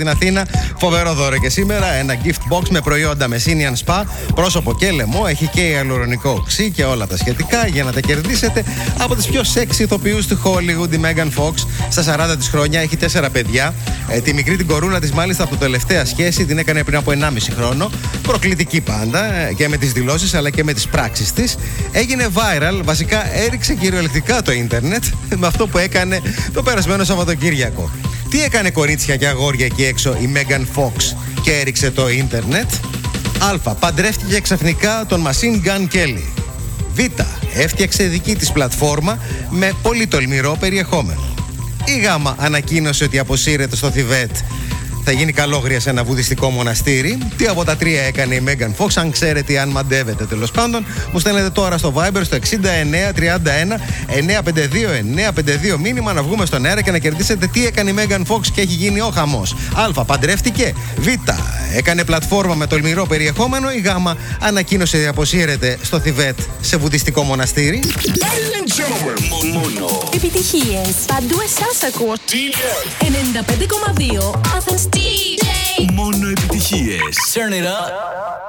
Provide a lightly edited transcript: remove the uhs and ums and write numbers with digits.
στην Αθήνα. Φοβερό δώρο και σήμερα. Ένα gift box με προϊόντα Messinian Spa, πρόσωπο και λαιμό. Έχει και ιαλουρονικό οξύ και όλα τα σχετικά για να τα κερδίσετε από τις πιο σεξι ηθοποιούς του Hollywood. Η Megan Fox στα 40 της χρόνια έχει 4 παιδιά. Τη μικρή την κορούλα της, μάλιστα από τελευταία σχέση, την έκανε πριν από 1,5 χρόνο. Προκλητική πάντα και με τις δηλώσεις αλλά και με τις πράξεις της. Έγινε viral, βασικά έριξε κυριολεκτικά το ίντερνετ με αυτό που έκανε το περασμένο Σαββατοκύριακο. Τι έκανε, κορίτσια και αγόρια, εκεί έξω η Megan Fox και έριξε το ίντερνετ? Α. Παντρεύτηκε ξαφνικά τον Machine Gun Kelly. Β. Έφτιαξε δική της πλατφόρμα με πολύ τολμηρό περιεχόμενο. Η Γ. Ανακοίνωσε ότι αποσύρεται στο Θιβέτ. Θα γίνει καλόγρια σε ένα βουδιστικό μοναστήρι. Τι από τα τρία έκανε η Megan Fox? Αν ξέρετε, αν μαντεύετε τέλος πάντων, μου στέλνετε τώρα στο Viber στο 6931 952 μήνυμα να βγούμε στον αέρα και να κερδίσετε τι έκανε η Megan Fox και έχει γίνει ο χαμός. Α. Παντρεύτηκε. Β. Έκανε πλατφόρμα με τολμηρό περιεχόμενο. Η Γ. Ανακοίνωσε ότι αποσύρεται στο Θιβέτ σε βουδιστικό μοναστήρι. Μόνο επιτυχίες. Παντού εσάς ακούω. 95,2 Athens DJ. Μόνο επιτυχίες. Turn it up.